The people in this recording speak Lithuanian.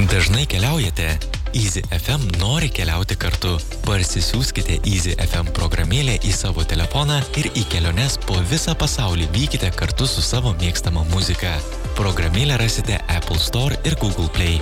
Dažnai keliaujate? Easy FM nori keliauti kartu. Parsisiųskite Easy FM programėlę į savo telefoną ir į keliones po visą pasaulį vykite kartu su savo mėgstama muzika. Programėlę rasite Apple Store ir Google Play.